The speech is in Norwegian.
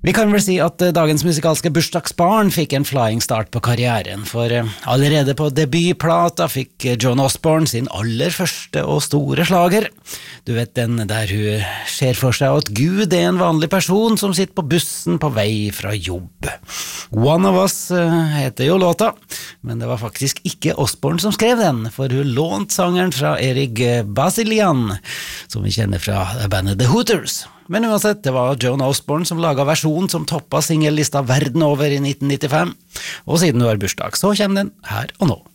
Vi kan vel si at dagens musikalske bursdagsbarn fikk en flying start på karrieren, for allerede på debutplata fikk Joan Osborne sin aller første og store slager. Du vet den der hun ser for seg at Gud en vanlig person som sitter på bussen på vei fra jobb. One of Us heter jo låta, men det var faktisk ikke Osborne som skrev den, for hun lånte sangeren fra Erik Basilian, som vi kjenner fra bandet The Hooters. Men uansett, det var Joan Osborne som laget versjonen som toppet singellista verden over i 1995, og siden du har bursdag, så kommer den her og nå.